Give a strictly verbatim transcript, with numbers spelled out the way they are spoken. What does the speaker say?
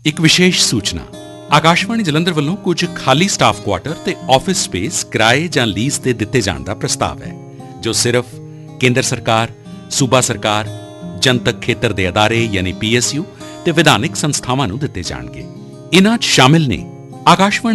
ਇੱਕ ਵਿਸ਼ੇਸ਼ ਸੂਚਨਾ ਆਕਾਸ਼ਵਾਣੀ ਜਲੰਧਰ ਵੱਲੋਂ ਕੁਝ ਖਾਲੀ ਸਟਾਫ ਕੁਆਟਰ ਤੇ ਆਫਿਸ ਸਪੇਸ ਕਿਰਾਏ ਜਾਂ ਲੀਜ਼ ਤੇ ਦਿੱਤੇ ਜਾਣ ਦਾ ਪ੍ਰਸਤਾਵ ਹੈ ਜੋ ਸਿਰਫ ਕੇਂਦਰ ਸਰਕਾਰ ਸੂਬਾ ਸਰਕਾਰ ਜਨਤਕ ਖੇਤਰ ਦੇ ਅਦਾਰੇ ਯਾਨੀ ਪੀਐਸਯੂ ਤੇ ਵਿਧਾਨਿਕ ਸੰਸਥਾਵਾਂ ਨੂੰ ਦਿੱਤੇ ਜਾਣਗੇ ਇਨ੍ਹਾਂ 'ਚ ਸ਼ਾਮਿਲ ਨੇ ਆਕਾਸ਼ਵਾਣੀ